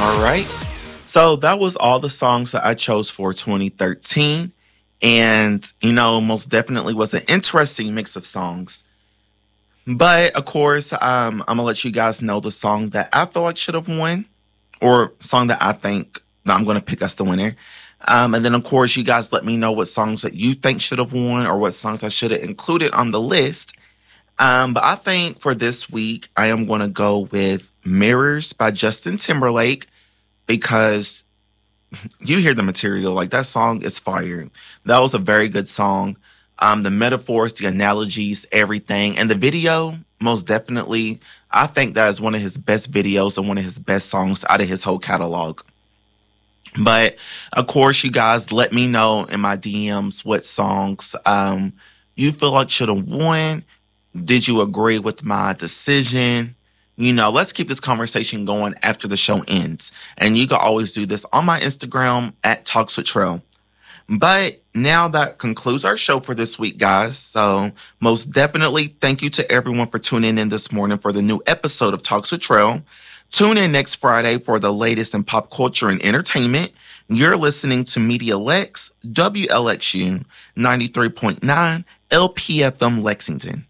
All right. So that was all the songs that I chose for 2013. And, most definitely was an interesting mix of songs. But, of course, I'm going to let you guys know the song that I feel like should have won, or song that I think that I'm going to pick as the winner. And then, of course, you guys let me know what songs that you think should have won or what songs I should have included on the list. But I think for this week, I am going to go with Mirrors by Justin Timberlake, because you hear the material, like that song is fire. That was a very good song. The metaphors, the analogies, everything. And the video, most definitely, I think that is one of his best videos and one of his best songs out of his whole catalog. But, of course, you guys let me know in my DMs what songs you feel like should have won. Did you agree with my decision? Let's keep this conversation going after the show ends. And you can always do this on my Instagram at Talks with Trell. But now that concludes our show for this week, guys. So most definitely thank you to everyone for tuning in this morning for the new episode of Talks with Trell. Tune in next Friday for the latest in pop culture and entertainment. You're listening to Media Lex, WLXU 93.9 LPFM Lexington.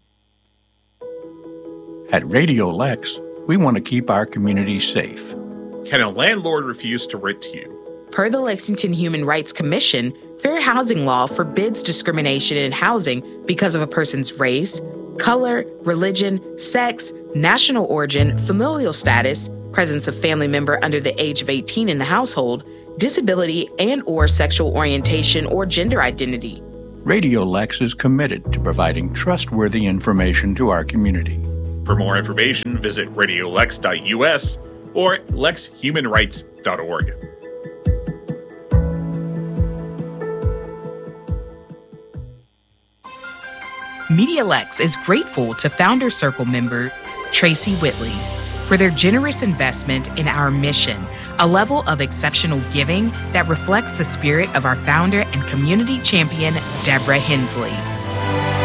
At Radio Lex, we want to keep our community safe. Can a landlord refuse to rent to you? Per the Lexington Human Rights Commission, fair housing law forbids discrimination in housing because of a person's race, color, religion, sex, national origin, familial status, presence of family member under the age of 18 in the household, disability and/or sexual orientation or gender identity. Radio Lex is committed to providing trustworthy information to our community. For more information, visit radiolex.us or lexhumanrights.org. Media Lex is grateful to Founder Circle member Tracy Whitley for their generous investment in our mission, a level of exceptional giving that reflects the spirit of our founder and community champion, Deborah Hensley.